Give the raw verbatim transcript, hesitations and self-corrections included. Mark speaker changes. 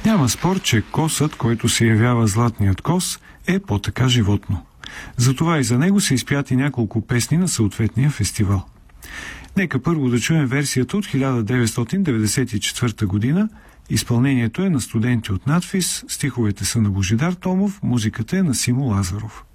Speaker 1: Няма спор, че косът, който се явява златният кос, е по-така животно. Затова и за него са изпяти няколко песни на съответния фестивал. Нека първо да чуем версията от хиляда деветстотин деветдесет и четвърта година. Изпълнението е на студенти от надфис, стиховете са на Божидар Томов, музиката е на Симо Лазаров.